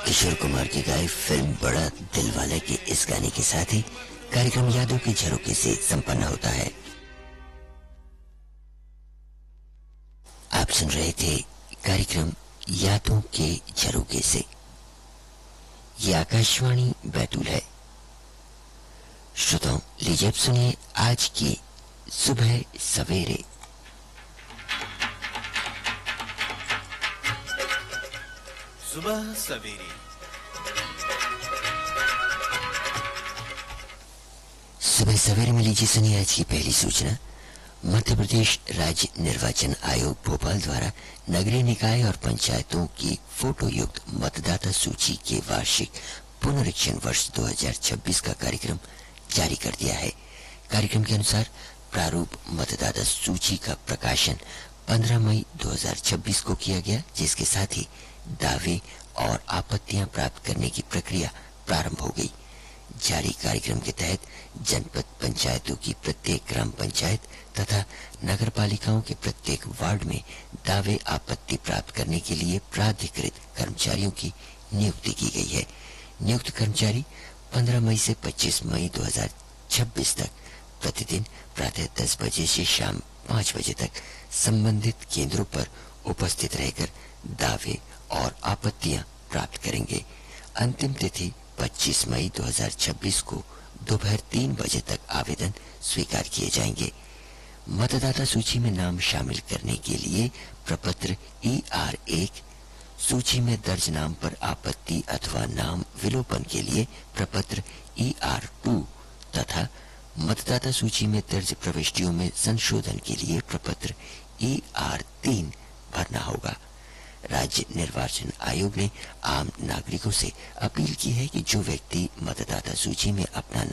किशोर कुमार की गाई फिल्म बड़ा दिल वाले के इस गाने के साथ ही कार्यक्रम यादों के झरोखे से संपन्न होता है। आप सुन रहे थे कार्यक्रम यादों के झरोखे से। ये आकाशवाणी बैतूल है। श्रोताओं, लीजिए अब सुनिए आज की सुबह सवेरे। सुबह सवेरे सुबह सवेरे में लीजिए सुनिए आज की पहली सूचना। मध्य प्रदेश राज्य निर्वाचन आयोग भोपाल द्वारा नगरीय निकाय और पंचायतों की फोटो युक्त मतदाता सूची के वार्षिक पुनरीक्षण वर्ष 2026 का कार्यक्रम जारी कर दिया है। कार्यक्रम के अनुसार प्रारूप मतदाता सूची का प्रकाशन 15 मई 2026 को किया गया, जिसके साथ ही दावे और आपत्तियां प्राप्त करने की प्रक्रिया प्रारंभ हो गई। जारी कार्यक्रम के तहत जनपद पंचायतों की प्रत्येक ग्राम पंचायत तथा नगर पालिकाओं के प्रत्येक वार्ड में दावे आपत्ति प्राप्त करने के लिए प्राधिकृत कर्मचारियों की नियुक्ति की गई है। नियुक्त कर्मचारी 15 मई से 25 मई 2026 तक प्रतिदिन प्रातः 10 बजे से शाम 5 बजे तक संबंधित केंद्रों पर उपस्थित रहकर दावे और आपत्तियां प्राप्त करेंगे। अंतिम तिथि 25 मई 2026 को दोपहर 3 बजे तक आवेदन स्वीकार किए जाएंगे। मतदाता सूची में नाम शामिल करने के लिए प्रपत्र ER1, सूची में दर्ज नाम पर आपत्ति अथवा नाम विलोपन के लिए प्रपत्र ER2 तथा मतदाता सूची में दर्ज प्रविष्टियों में संशोधन के लिए प्रपत्र ER3 भरना होगा। राज्य निर्वाचन आयोग ने आम नागरिकों से अपील की है कि जो व्यक्ति मतदाता सूची में अपना